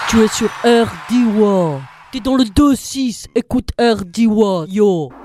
Tu es sur RDY. T'es dans le 2-6. Écoute RDY, yo.